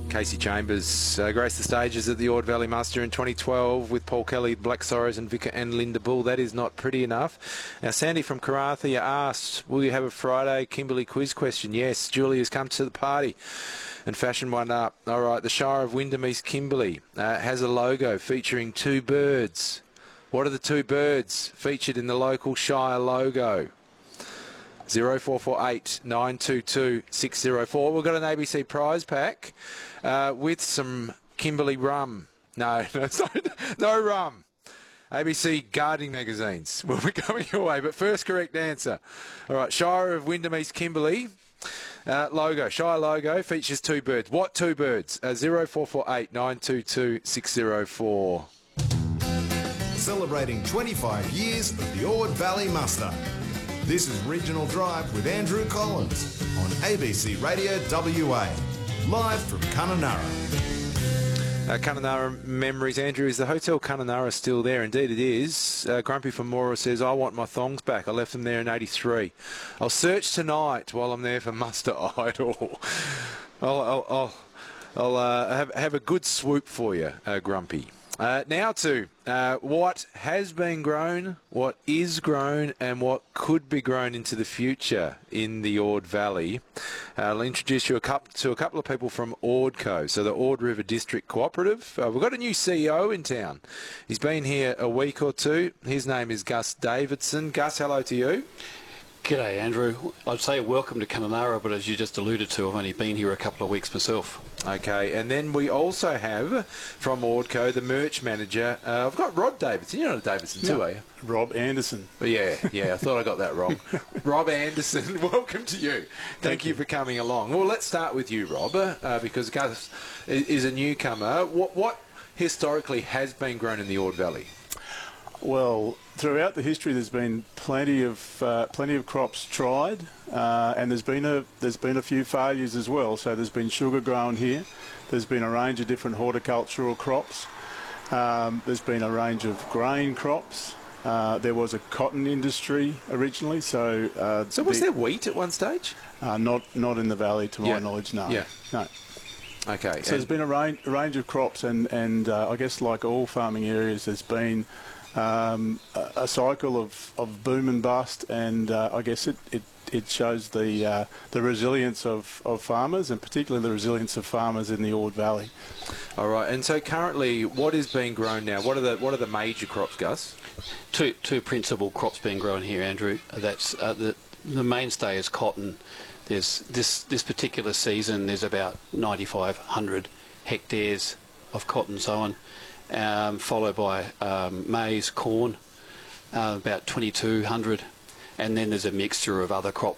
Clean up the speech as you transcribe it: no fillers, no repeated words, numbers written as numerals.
Casey Chambers graced the stages at the Ord Valley Muster in 2012 with Paul Kelly, Black Sorrows and Vicar and Linda Bull. That is not pretty enough. Now, Sandy from Karathia asked, will you have a Friday Kimberley quiz question? Yes, Julie has come to the party and fashioned one up. All right, the Shire of Wyndham East Kimberley has a logo featuring two birds. What are the two birds featured in the local Shire logo? 0448 922 604. We've got an ABC prize pack with some Kimberley rum. No, no rum. ABC gardening magazines will be coming your way. But first correct answer. All right, Shire of Wyndham East Kimberley logo, Shire logo features two birds. What two birds? 0448 922 604. Celebrating 25 years of the Ord Valley Muster. This is Regional Drive with Andrew Collins on ABC Radio WA, live from Kununurra. Kununurra memories. Andrew, is the Hotel Kununurra still there? Indeed it is. Grumpy from Mora says, I want my thongs back. I left them there in 83. I'll search tonight while I'm there for Muster Idol. I'll have a good swoop for you, Grumpy. Now to what has been grown, what is grown, and what could be grown into the future in the Ord Valley. I'll introduce you to a couple of people from Ordco, so the Ord River District Cooperative. We've got a new CEO in town. He's been here a week or two. His name is Gus Davidson. Gus, hello to you. G'day, Andrew. I'd say welcome to Kununurra, but as you just alluded to, I've only been here a couple of weeks myself. Okay, and then we also have from Ordco the merch manager. I've got Rob Davidson. You're not a Davidson too, are you? Rob Anderson. Yeah, I thought I got that wrong. Rob Anderson, welcome to you. Thank you for coming along. Well, let's start with you, Rob, because Gus is a newcomer. What historically has been grown in the Ord Valley? Well, throughout the history, there's been plenty of crops tried, and there's been a few failures as well. So there's been sugar grown here. There's been a range of different horticultural crops. There's been a range of grain crops. There was a cotton industry originally. So was there wheat at one stage? Not in the valley, to my knowledge. No. Yeah. No. Okay. So there's been a range of crops, and I guess like all farming areas, there's been a cycle of boom and bust, and I guess it shows the resilience of farmers, and particularly the resilience of farmers in the Ord Valley. All right, and so currently, what is being grown now? What are the major crops, Gus? Two principal crops being grown here, Andrew. That's the mainstay is cotton. There's this particular season. There's about 9,500 hectares of cotton sown. Followed by maize, corn, about 2,200, and then there's a mixture of other crops